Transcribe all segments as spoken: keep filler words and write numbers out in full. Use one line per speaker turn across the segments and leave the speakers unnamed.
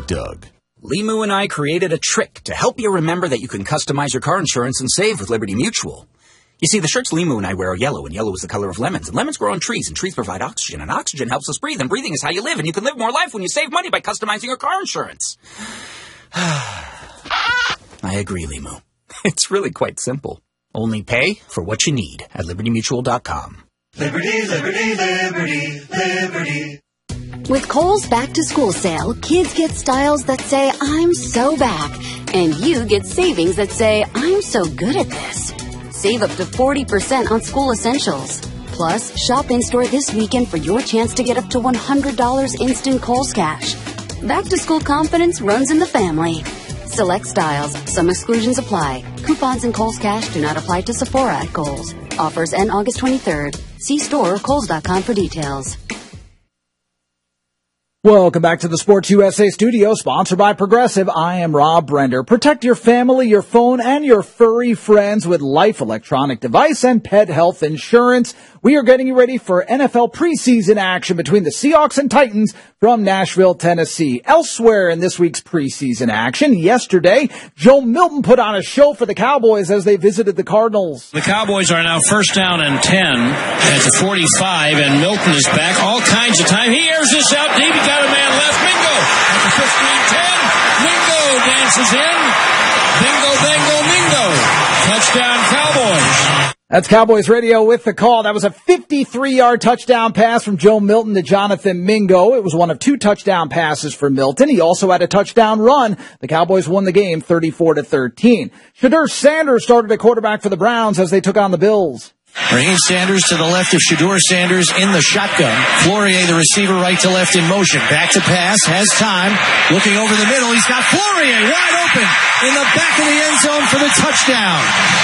Doug.
Limu and I created a trick to help you remember that you can customize your car insurance and save with Liberty Mutual. You see, the shirts Limu and I wear are yellow, and yellow is the color of lemons. And lemons grow on trees, and trees provide oxygen, and oxygen helps us breathe, and breathing is how you live, and you can live more life when you save money by customizing your car insurance. I agree, Limu. It's really quite simple. Only pay for what you need at liberty mutual dot com.
Liberty, liberty, liberty, liberty.
With Kohl's back-to-school sale, kids get styles that say, I'm so back. And you get savings that say, I'm so good at this. Save up to forty percent on school essentials. Plus, shop in-store this weekend for your chance to get up to one hundred dollars instant Kohl's cash. Back-to-school confidence runs in the family. Select styles. Some exclusions apply. Coupons and Kohl's cash do not apply to Sephora at Kohl's. Offers end August twenty-third. See store or kohls dot com for details.
Welcome back to the Sports U S A studio, sponsored by Progressive. I am Rob Brender. Protect your family, your phone, and your furry friends with Life Electronic Device and Pet Health Insurance. We are getting you ready for N F L preseason action between the Seahawks and Titans from Nashville, Tennessee. Elsewhere in this week's preseason action, yesterday, Joe Milton put on a show for the Cowboys as they visited the Cardinals.
The Cowboys are now first down and ten at the forty-five, and Milton is back all kinds of time. He airs this out deep. He got a man left. Mingo at the fifteen ten. Mingo dances in. Bingo, bango, mingo. Touchdown, Cowboys.
That's Cowboys Radio with the call. That was a fifty-three-yard touchdown pass from Joe Milton to Jonathan Mingo. It was one of two touchdown passes for Milton. He also had a touchdown run. The Cowboys won the game thirty-four to thirteen. Shedeur Sanders started at quarterback for the Browns as they took on the Bills.
Raheem Sanders to the left of Shedeur Sanders in the shotgun. Flourier, the receiver, right to left in motion. Back to pass, has time. Looking over the middle, he's got Flourier wide open in the back of the end zone for the touchdown.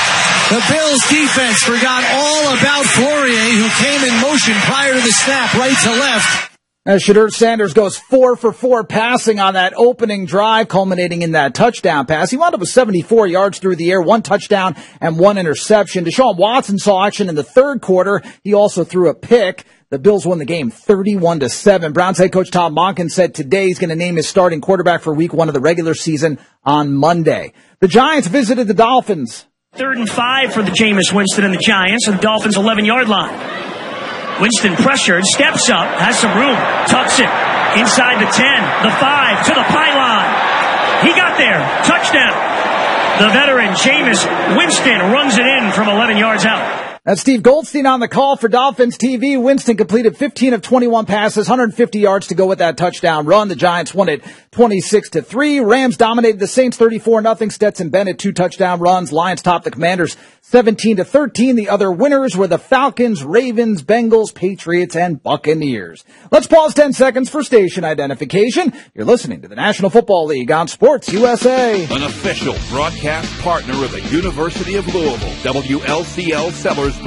The Bills defense forgot all about Flourier, who came in motion prior to the snap, right to left.
As Shedeur Sanders goes four for four passing on that opening drive, culminating in that touchdown pass. He wound up with seventy-four yards through the air, one touchdown and one interception. Deshaun Watson saw action in the third quarter. He also threw a pick. The Bills won the game thirty-one to seven. Browns head coach Todd Monken said today he's going to name his starting quarterback for week one of the regular season on Monday. The Giants visited the Dolphins.
Third and five for the Jameis Winston and the Giants at the Dolphins' eleven-yard line. Winston pressured, steps up, has some room, tucks it inside the ten, the five, to the pylon. He got there. Touchdown. The veteran Jameis Winston runs it in from eleven yards out.
That's Steve Goldstein on the call for Dolphins T V. Winston completed fifteen of twenty-one passes, one hundred fifty yards to go with that touchdown run. The Giants won it twenty-six to three. Rams dominated the Saints thirty-four nothing. Stetson Bennett, two touchdown runs. Lions topped the Commanders seventeen to thirteen. The other winners were the Falcons, Ravens, Bengals, Patriots, and Buccaneers. Let's pause ten seconds for station identification. You're listening to the National Football League on Sports U S A.
An official broadcast partner of the University of Louisville, W L C L Sellersburg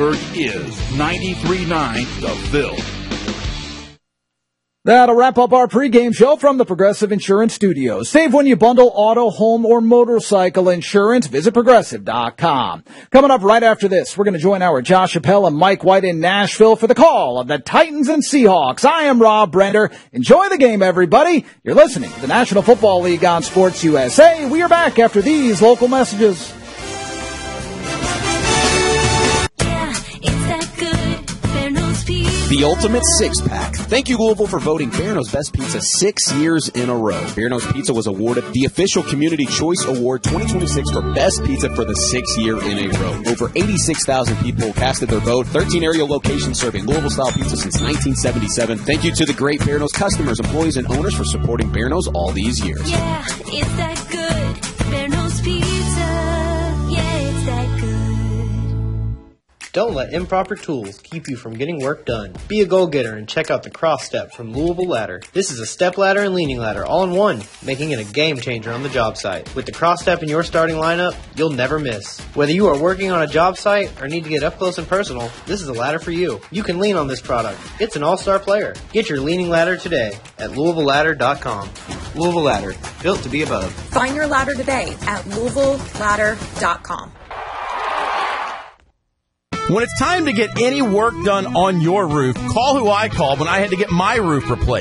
is ninety-three point nine The Ville.
That'll wrap up our pregame show from the Progressive Insurance Studios. Save when you bundle auto, home, or motorcycle insurance. Visit Progressive dot com. Coming up right after this, we're going to join our Josh Appel and Mike White in Nashville for the call of the Titans and Seahawks. I am Rob Brender. Enjoy the game, everybody. You're listening to the National Football League on Sports U S A. We are back after these local messages.
The ultimate six-pack. Thank you, Louisville, for voting Bearno's Best Pizza six years in a row. Bearno's Pizza was awarded the official Community Choice Award twenty twenty-six for Best Pizza for the sixth year in a row. Over eighty-six thousand people casted their vote. thirteen area locations serving Louisville-style pizza since nineteen seventy-seven. Thank you to the great Bearno's customers, employees, and owners for supporting Bearno's all these years.
Yeah, it's that good. Bearno's Pizza. Yeah, it's that good.
Don't let improper tools keep you from getting work done. Be a go-getter and check out the Cross Step from Louisville Ladder. This is a step ladder and leaning ladder all in one, making it a game changer on the job site. With the Cross Step in your starting lineup, you'll never miss. Whether you are working on a job site or need to get up close and personal, this is a ladder for you. You can lean on this product. It's an all-star player. Get your leaning ladder today at Louisville Ladder dot com. Louisville Ladder, built to be above.
Find your ladder today at Louisville Ladder dot com.
When it's time to get any work done on your roof, call who I called when I had to get my roof replaced.